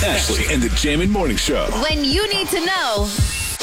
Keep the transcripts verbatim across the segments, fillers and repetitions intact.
Ashley and the Jammin' Morning Show. When you need to know,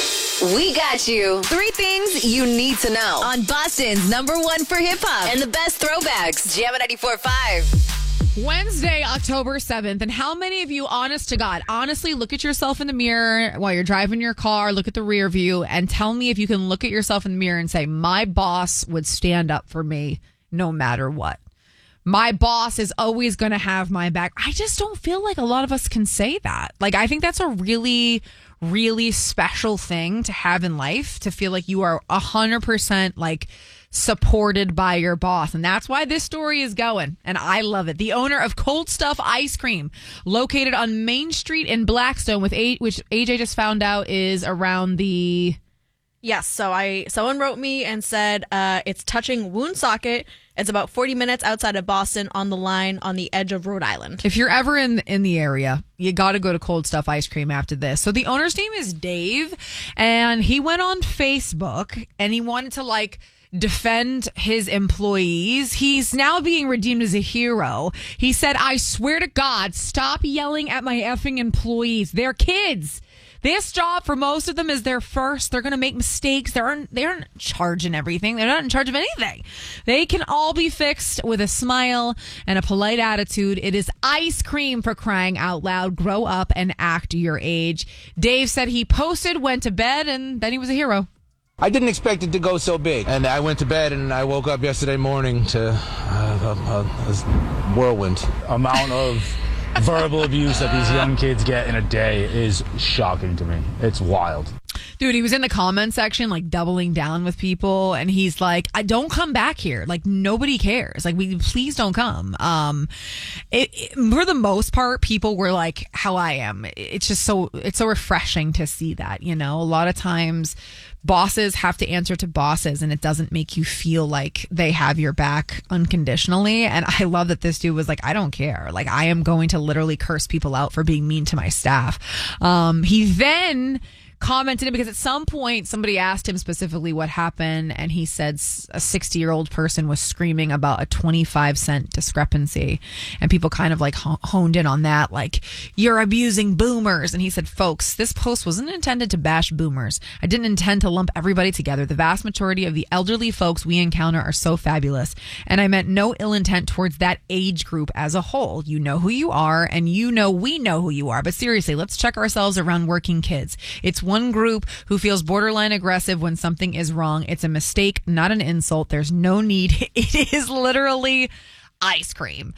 we got you. Three things you need to know on Boston's number one for hip hop and the best throwbacks. Jammin' ninety-four point five. Wednesday, October seventh. And how many of you, honest to God, honestly look at yourself in the mirror while you're driving your car, look at the rear view, and tell me if you can look at yourself in the mirror and say, my boss would stand up for me no matter what. My boss is always going to have my back. I just don't feel like a lot of us can say that. Like, I think that's a really, really special thing to have in life, to feel like you are one hundred percent like supported by your boss. And that's why this story is going. And I love it. The owner of Cold Stuff Ice Cream, located on Main Street in Blackstone, with a- which A J just found out is around the... Yes, so I someone wrote me and said uh, it's touching Woonsocket. It's about forty minutes outside of Boston on the line on the edge of Rhode Island. If you're ever in in the area, you got to go to Cold Stuff Ice Cream after this. So the owner's name is Dave, and he went on Facebook and he wanted to like defend his employees. He's now being redeemed as a hero. He said, I swear to God, stop yelling at my effing employees. They're kids. This job for most of them is their first. They're going to make mistakes. They aren't, they aren't in charge in everything. They're not in charge of anything. They can all be fixed with a smile and a polite attitude. It is ice cream, for crying out loud. Grow up and act your age. Dave said he posted, went to bed, and then he was a hero. I didn't expect it to go so big. And I went to bed and I woke up yesterday morning to uh, a, a, a whirlwind. Amount of verbal abuse that these young kids get in a day is shocking to me. It's wild. Dude, he was in the comment section, like doubling down with people, and he's like, "I don't come back here. Like, nobody cares. Like, we please don't come." Um, it, it, for the most part, people were like, "How I am." It's just so it's so refreshing to see that. You know, a lot of times, bosses have to answer to bosses, and it doesn't make you feel like they have your back unconditionally. And I love that this dude was like, "I don't care. Like, I am going to literally curse people out for being mean to my staff." Um, he then commented, because at some point somebody asked him specifically what happened, and he said a sixty year old person was screaming about a twenty-five cent discrepancy, and people kind of like honed in on that, like, you're abusing boomers. And he said, folks, this post wasn't intended to bash boomers. I didn't intend to lump everybody together. The vast majority of the elderly folks we encounter are so fabulous, and I meant no ill intent towards that age group as a whole. You know who you are, and you know we know who you are, but seriously, let's check ourselves around working kids. It's one group who feels borderline aggressive when something is wrong. It's a mistake, not an insult. There's no need. It is literally ice cream.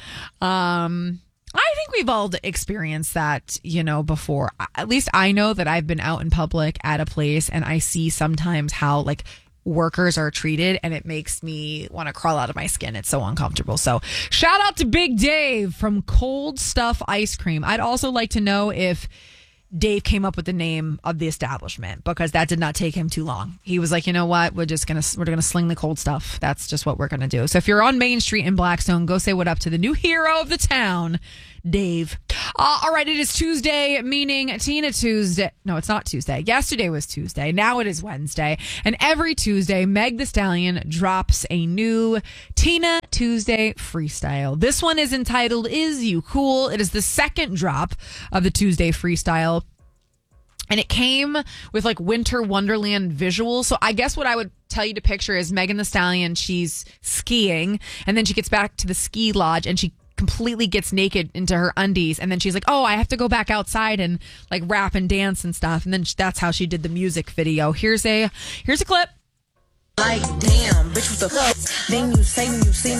Um, I think we've all experienced that, you know, before. At least I know that I've been out in public at a place and I see sometimes how like workers are treated, and it makes me want to crawl out of my skin. It's so uncomfortable. So shout out to Big Dave from Cold Stuff Ice Cream. I'd also like to know if Dave came up with the name of the establishment, because that did not take him too long. He was like, you know what? We're just going to, we're going to sling the cold stuff. That's just what we're going to do. So if you're on Main Street in Blackstone, go say what up to the new hero of the town, Dave. Uh, all right. It is Tuesday, meaning Tina Tuesday. No, it's not Tuesday. Yesterday was Tuesday. Now it is Wednesday. And every Tuesday, Meg Thee Stallion drops a new Tina Tuesday freestyle. This one is entitled, Is You Cool? It is the second drop of the Tuesday freestyle. And it came with like Winter Wonderland visuals. So I guess what I would tell you to picture is Megan Thee Stallion. She's skiing, and then she gets back to the ski lodge and she completely gets naked into her undies. And then she's like, oh, I have to go back outside and like rap and dance and stuff. And then that's how she did the music video. Here's a, here's a clip. Like, damn, bitch, what the fuck? Then you say when you see me.